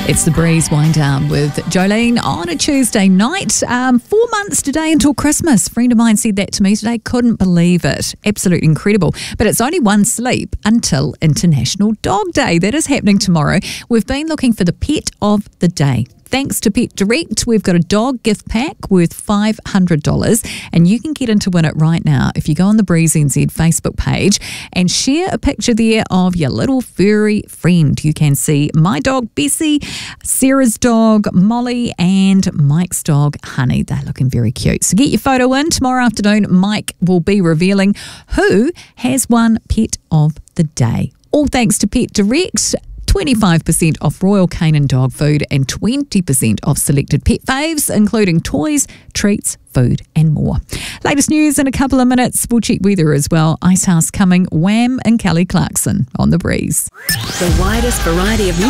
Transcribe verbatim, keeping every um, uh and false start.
It's the Breeze Wind Down with Jolene on a Tuesday night. Um, four months today until Christmas. A friend of mine said that to me today. Couldn't believe it. Absolutely incredible. But it's only one sleep until International Dog Day. That is happening tomorrow. We've been looking for the pet of the day. Thanks to Pet Direct, we've got a dog gift pack worth five hundred dollars, and you can get in to win it right now if you go on the Breeze N Z Facebook page and share a picture there of your little furry friend. You can see my dog Bessie, Sarah's dog Molly, and Mike's dog Honey. They're looking very cute. So get your photo in. Tomorrow afternoon, Mike will be revealing who has won Pet of the Day. All thanks to Pet Direct. twenty-five percent off Royal Canin dog food and twenty percent off selected pet faves, including toys, treats, food and more. Latest news in a couple of minutes. We'll check weather as well. Icehouse coming, Wham and Kelly Clarkson on the Breeze. The widest variety of